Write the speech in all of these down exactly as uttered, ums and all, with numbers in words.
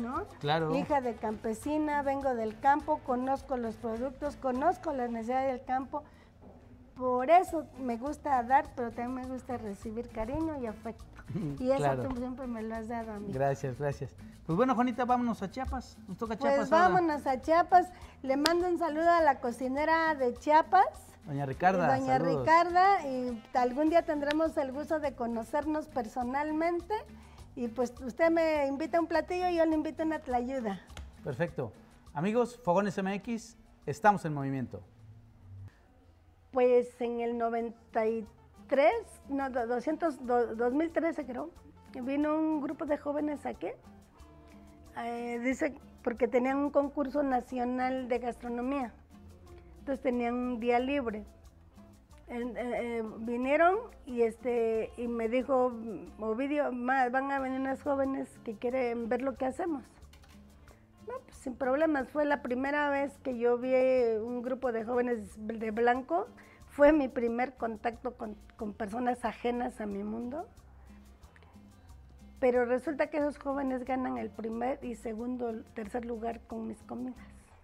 ¿no? Claro. Hija de campesina, vengo del campo, conozco los productos, conozco las necesidades del campo. Por eso me gusta dar, pero también me gusta recibir cariño y afecto. Y eso Claro. tú siempre me lo has dado a mí. Gracias, gracias. Pues bueno, Juanita, vámonos a Chiapas. Nos toca Pues Chiapas ahora. vámonos a Chiapas. Le mando un saludo a la cocinera de Chiapas. Doña Ricarda, Doña saludos. Ricarda, y algún día tendremos el gusto de conocernos personalmente. Y pues usted me invita a un platillo y yo le invito a una tlayuda. Perfecto. Amigos, Fogones M X, estamos en movimiento. Pues en el noventa y tres, no, doscientos, dos mil trece creo, vino un grupo de jóvenes aquí, eh, dice, porque tenían un concurso nacional de gastronomía, entonces tenían un día libre. Eh, eh, vinieron y este y me dijo, Ovidio, van a venir unas jóvenes que quieren ver lo que hacemos. No, pues sin problemas, fue la primera vez que yo vi un grupo de jóvenes de blanco, fue mi primer contacto con, con personas ajenas a mi mundo, pero resulta que esos jóvenes ganan el primer y segundo, tercer lugar con mis comidas.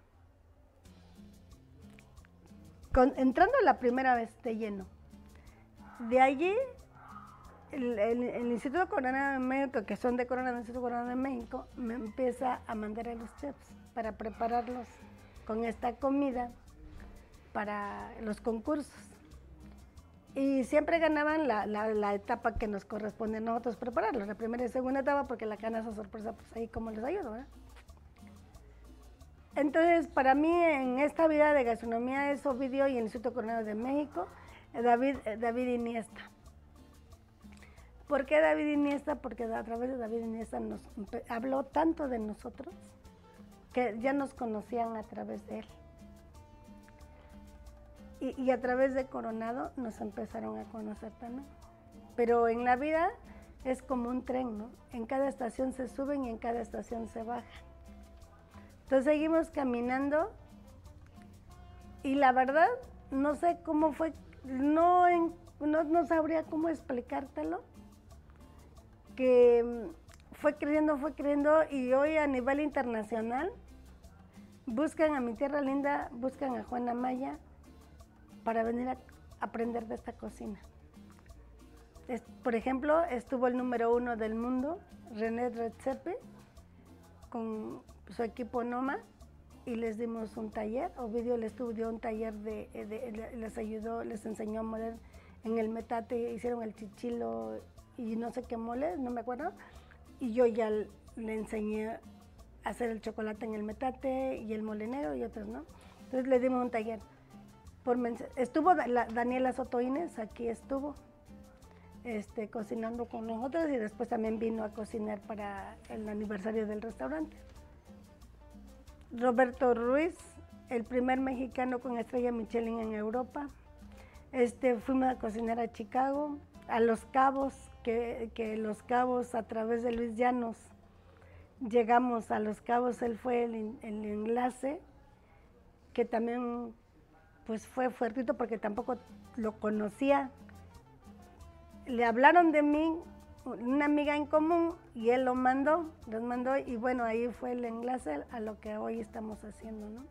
Con, entrando la primera vez de lleno. De allí, el, el, el Instituto Corona de México, que son de Corona del Instituto Corona de México, me empieza a mandar a los chefs para prepararlos con esta comida para los concursos. Y siempre ganaban la, la, la etapa que nos corresponde a nosotros prepararlos, la primera y segunda etapa, porque la canasta sorpresa, pues ahí como les ayudo, ¿verdad? Entonces, para mí, en esta vida de gastronomía es Ovidio y el Instituto Coronado de México, David, David Iniesta. ¿Por qué David Iniesta? Porque a través de David Iniesta nos habló tanto de nosotros que ya nos conocían a través de él. Y, y a través de Coronado nos empezaron a conocer también. Pero en la vida es como un tren, ¿no? En cada estación se suben y en cada estación se bajan. Entonces seguimos caminando y la verdad no sé cómo fue, no, en, no, no sabría cómo explicártelo, que fue creciendo, fue creciendo y hoy a nivel internacional buscan a mi tierra linda, buscan a Juana Maya para venir a aprender de esta cocina. Es, por ejemplo, estuvo el número uno del mundo, René Redzepi, con su equipo Noma, y les dimos un taller. Ovidio les dio un taller, de, de, les ayudó, les enseñó a moler en el metate, hicieron el chichilo y no sé qué mole, no me acuerdo, y yo ya le enseñé a hacer el chocolate en el metate y el mole negro y otros, ¿no? Entonces le dimos un taller. Por estuvo la, Daniela Soto Inés, aquí estuvo este, cocinando con nosotros y después también vino a cocinar para el aniversario del restaurante. Roberto Ruiz, el primer mexicano con estrella Michelin en Europa. Este, fuimos a cocinar a Chicago, a Los Cabos, que, que Los Cabos a través de Luis Llanos, llegamos a Los Cabos, él fue el, el enlace, que también pues fue fuertito porque tampoco lo conocía. Le hablaron de mí, una amiga en común, y él lo mandó, los mandó, y bueno, ahí fue el enlace a lo que hoy estamos haciendo, ¿no?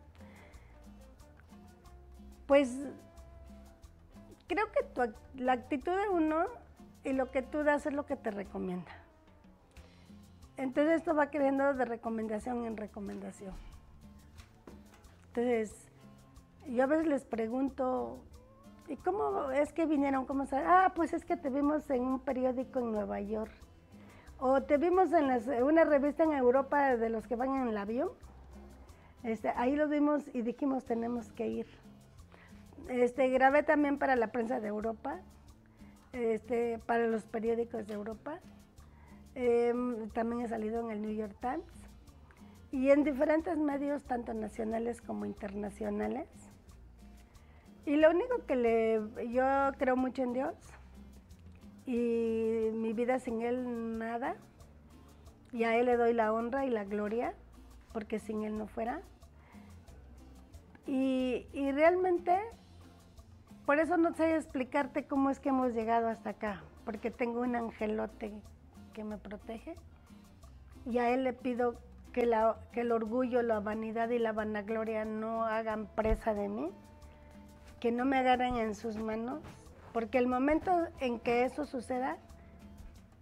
Pues creo que tu, la actitud de uno y lo que tú das es lo que te recomienda. Entonces esto va creciendo de recomendación en recomendación. Entonces, yo a veces les pregunto, ¿y cómo es que vinieron? ¿Cómo saben? Ah, pues es que te vimos en un periódico en Nueva York. O te vimos en las, una revista en Europa de los que van en el avión. Este, ahí lo vimos y dijimos, tenemos que ir. Este, grabé también para la prensa de Europa, este, para los periódicos de Europa. Eh, también he salido en el New York Times. Y en diferentes medios, tanto nacionales como internacionales. Y lo único que le, yo creo mucho en Dios, y mi vida sin Él nada, y a Él le doy la honra y la gloria, porque sin Él no fuera. Y, y realmente, por eso no sé explicarte cómo es que hemos llegado hasta acá, porque tengo un angelote que me protege, y a Él le pido que, la, que el orgullo, la vanidad y la vanagloria no hagan presa de mí, que no me agarren en sus manos, porque el momento en que eso suceda,